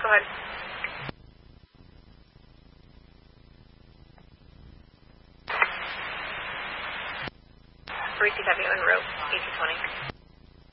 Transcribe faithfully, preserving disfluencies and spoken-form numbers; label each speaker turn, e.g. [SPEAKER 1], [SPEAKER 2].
[SPEAKER 1] go ahead. Receive heavy en route, eight two twenty.